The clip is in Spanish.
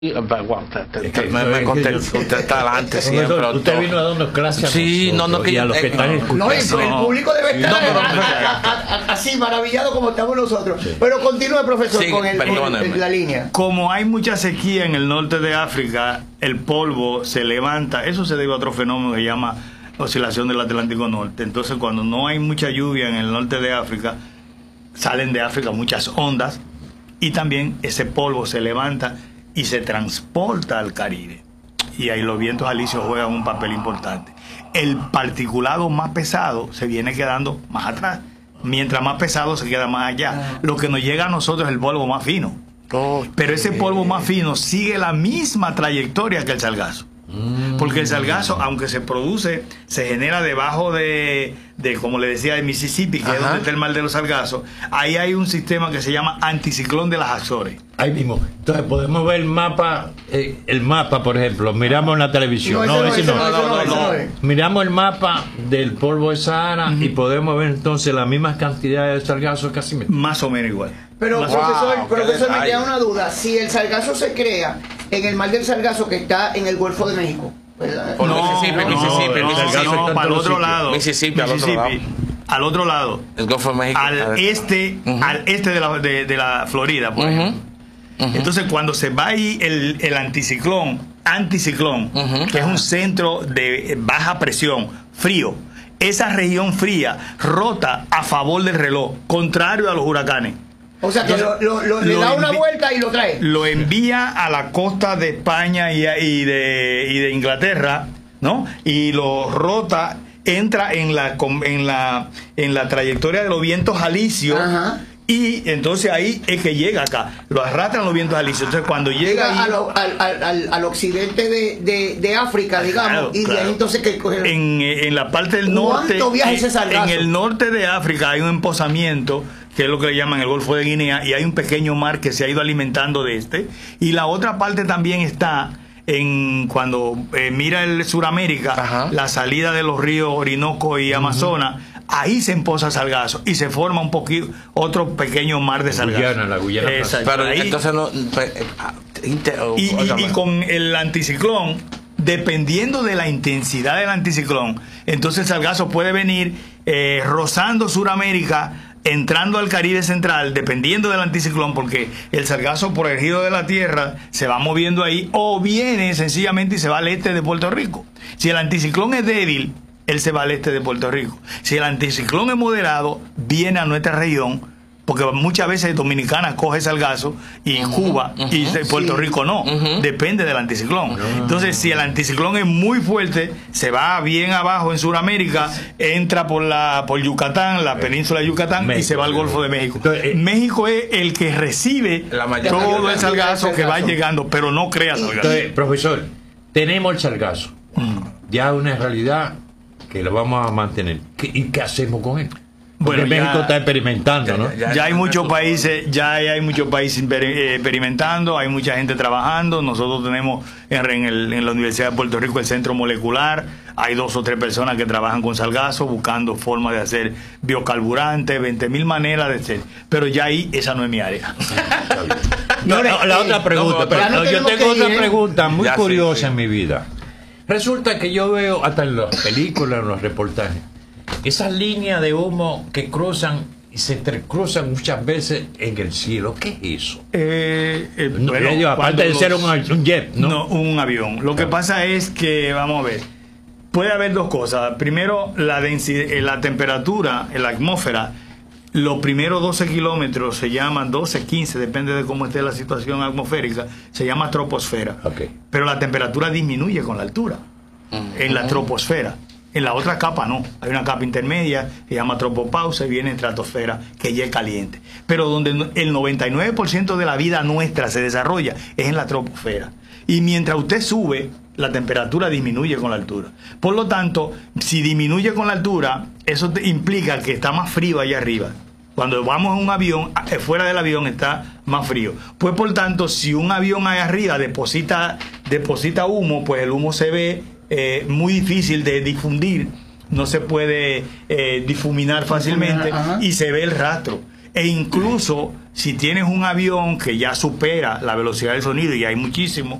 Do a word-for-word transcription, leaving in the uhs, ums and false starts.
Wow, te, te, te, me, me conté, usted está adelante siempre. Usted vino a darnos clases a sí, nosotros, no, no, que y a los que eh, están no, escuchando. No, el, el público debe estar no, pero, a, a, a, así maravillado como estamos nosotros. Sí. Pero continúe, profesor, sí, con el, el, la línea. Como hay mucha sequía en el norte de África, el polvo se levanta. Eso se debe a otro fenómeno que se llama oscilación del Atlántico Norte. Entonces, cuando no hay mucha lluvia en el norte de África, salen de África muchas ondas y también ese polvo se levanta y se transporta al Caribe. Y ahí los vientos alisios juegan un papel importante. El particulado más pesado se viene quedando más atrás. Mientras más pesado se queda más allá. Lo que nos llega a nosotros es el polvo más fino. Pero ese polvo más fino sigue la misma trayectoria que el sargazo. Porque el sargazo, aunque se produce, se genera debajo de, de como le decía, de Mississippi, que Ajá. es donde está el mar de los sargazos. Ahí hay un sistema que se llama anticiclón de las Azores. Ahí mismo. Entonces podemos ver el mapa, eh, el mapa, por ejemplo, miramos en la televisión. No, ese no, no, no, no. Miramos el mapa del polvo de Sahara uh-huh. y podemos ver entonces las mismas cantidades de sargazo casi más o menos igual. Pero más profesor, wow, profesor me queda una duda. Si el sargazo se crea en el mar del Sargazo que está en el Golfo de México, ¿verdad? Por no, Mississippi, no, Mississippi, no, Mississippi, no, no, para el otro lado. Mississippi, al otro lado. Al otro lado. El Golfo de México. Al este, uh-huh. al este de la, de, de la Florida, por ejemplo. Uh-huh. Uh-huh. Entonces, cuando se va ahí el, el anticiclón, anticiclón, uh-huh. que es un centro de baja presión, frío, esa región fría rota a favor del reloj, contrario a los huracanes. O sea, que Entonces, lo, lo, lo, le da una vuelta y lo trae. Lo envía a la costa de España y, y, de, y de Inglaterra, ¿no? Y lo rota, entra en la, en la, en la trayectoria de los vientos alisios. Ajá. Y entonces ahí es que llega acá, lo arrastran los vientos alisios. Entonces cuando llega, llega ahí, a lo, al, al, al, al occidente de, de, de África, digamos, claro, y claro. de ahí entonces que en, en la parte del norte, en, en el norte de África hay un emposamiento que es lo que le llaman el Golfo de Guinea, y hay un pequeño mar que se ha ido alimentando de este, y la otra parte también está en cuando eh, mira el Suramérica, Ajá. la salida de los ríos Orinoco y Amazonas, uh-huh. ahí se emposa sargazo y se forma un poquito otro pequeño mar de sargazo. Guyana, la Guyana. Pero ahí, entonces no, y, y, y con el anticiclón, dependiendo de la intensidad del anticiclón, entonces el sargazo puede venir eh, rozando Suramérica, entrando al Caribe central, dependiendo del anticiclón, porque el sargazo por el giro de la Tierra se va moviendo ahí, o viene sencillamente y se va al este de Puerto Rico. Si el anticiclón es débil, él se va al este de Puerto Rico. Si el anticiclón es moderado, viene a nuestra región, porque muchas veces Dominicana coge sargazo y uh-huh, Cuba uh-huh, y Puerto sí. Rico no, uh-huh. depende del anticiclón. Uh-huh. Entonces, si el anticiclón es muy fuerte, se va bien abajo en Sudamérica, entra por la por Yucatán, la península de Yucatán, México, y se va al Golfo de México. Entonces, eh, México es el que recibe la todo el sargazo que va llegando, pero no crea sargazo. Entonces, profesor, tenemos el sargazo, uh-huh. ya una realidad que lo vamos a mantener. ¿Y qué hacemos con él? Porque bueno, México ya, está experimentando, ¿no? Ya, ya, ya hay muchos países, ya hay muchos países experimentando, hay mucha gente trabajando. Nosotros tenemos en, en, el, en la Universidad de Puerto Rico el centro molecular. Hay dos o tres personas que trabajan con sargazo buscando formas de hacer biocarburantes, veinte mil maneras de hacer. Pero ya ahí esa no es mi área. no, no, la otra pregunta, no, pero no, yo tengo otra ir, pregunta muy ya curiosa sí, sí. en mi vida. Resulta que yo veo hasta en las películas, en los reportajes, esas líneas de humo que cruzan y se entrecruzan muchas veces en el cielo. ¿Qué es eso? Eh, eh, bueno, Medio, aparte de los, ser un, un jet, ¿no? No, un avión. Lo que pasa es que, vamos a ver, puede haber dos cosas. Primero, la densidad, la temperatura en la atmósfera, los primeros doce kilómetros se llaman doce, quince, depende de cómo esté la situación atmosférica, se llama troposfera. Okay. Pero la temperatura disminuye con la altura uh-huh. en la troposfera. En la otra capa no, hay una capa intermedia que se llama tropopausa y viene estratosfera, que ya es caliente. Pero donde el noventa y nueve por ciento de la vida nuestra se desarrolla es en la troposfera. Y mientras usted sube, la temperatura disminuye con la altura. Por lo tanto, si disminuye con la altura, eso te implica que está más frío allá arriba. Cuando vamos en un avión, fuera del avión está más frío. Pues por tanto, si un avión allá arriba deposita, deposita humo, pues el humo se ve Eh, muy difícil de difundir, no se puede eh, difuminar fácilmente, y se ve el rastro. E incluso Si tienes un avión que ya supera la velocidad del sonido, y hay muchísimos,